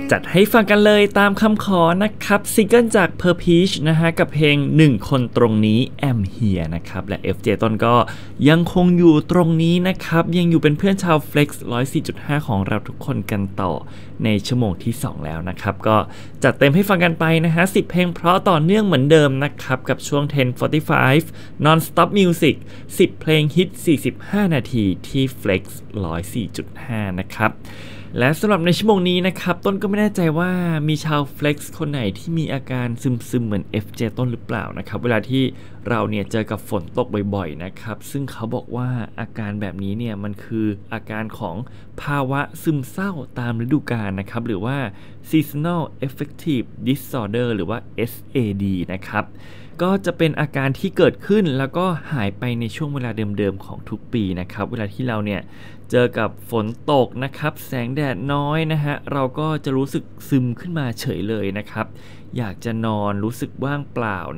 จัดให้ฟังกันเลยตามคำขอนะครับซิงเกิลจาก Per Peach นะฮะกับเพลง1คนตรงนี้ Am Here นะครับและ FJ ต้นก็ยังคงอยู่ตรงนี้นะครับยังอยู่เป็นเพื่อนชาว Flex 104.5 ของเราทุกคนกันต่อในชั่วโมงที่2แล้วนะครับก็จัดเต็มให้ฟังกันไปนะฮะ10เพลงเพราะต่อเนื่องเหมือนเดิมนะครับกับช่วง 10:45 Non-Stop Music 10 เพลงฮิต45นาทีที่ Flex 104.5 นะครับและสำหรับในชั่วโมงนี้นะครับต้นก็ไม่แน่ใจว่ามีชาว Flex คนไหนที่มีอาการซึมๆเหมือน FJ ต้นหรือเปล่านะครับเวลาที่เราเนี่ยเจอกับฝนตกบ่อยๆนะครับซึ่งเขาบอกว่าอาการแบบนี้เนี่ยมันคืออาการของภาวะซึมเศร้าตามฤดูกาลนะครับหรือว่า Seasonal Affective Disorder หรือว่า SAD นะครับก็จะเป็นอาการที่เกิดขึ้นแล้วก็หายไปในช่วงเวลาเดิมๆของทุกปีนะครับเวลาที่เราเนี่ยเจอกับฝนตกนะครับแสงแดดน้อยนะฮะเราก็จะรู้สึกซึมขึ้นมาเฉยเลยนะครับอยากจะนอนรู้สึกว่างเปล่า